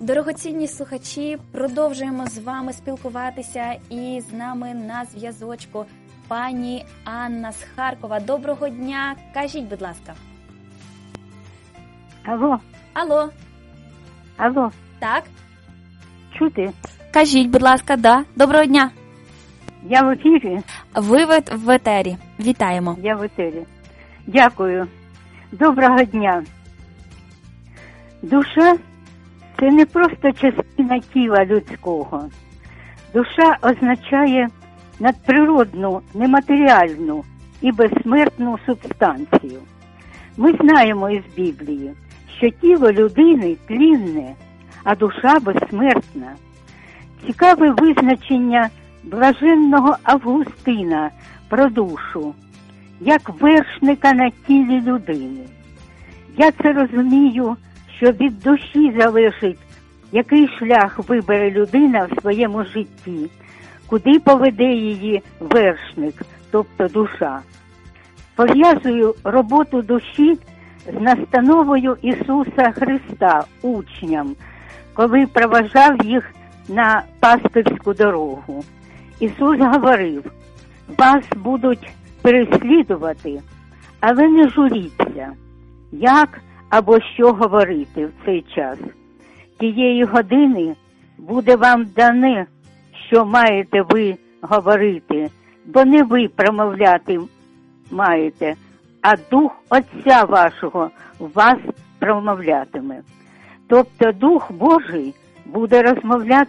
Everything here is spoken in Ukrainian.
Дорогоцінні слухачі, продовжуємо з вами спілкуватися, і з нами на зв'язочку пані Анна з Харкова. Доброго дня, кажіть, будь ласка. Алло. Алло. Алло. Так? Чути? Кажіть, будь ласка, да. Доброго дня. Я в ефірі? Ви в етері. Вітаємо. Я в етері. Дякую. Доброго дня. Душа – це не просто частина тіла людського. Душа означає надприродну, нематеріальну і безсмертну субстанцію. Ми знаємо із Біблії, що тіло людини тлінне, а душа безсмертна. Цікаве визначення блаженного Августина про душу, як вершника на тілі людини. Я це розумію, що від душі залежить, який шлях вибере людина в своєму житті, куди поведе її вершник, тобто душа. Пов'язую роботу душі з настановою Ісуса Христа учням, коли проважав їх на пастирську дорогу. Ісус говорив: вас будуть переслідувати, але не журіться, як або що говорити в цей час. Тієї години буде вам дане, що маєте ви говорити, бо не ви промовляти маєте, а Дух Отця вашого в вас промовлятиме. Тобто Дух Божий буде розмовляти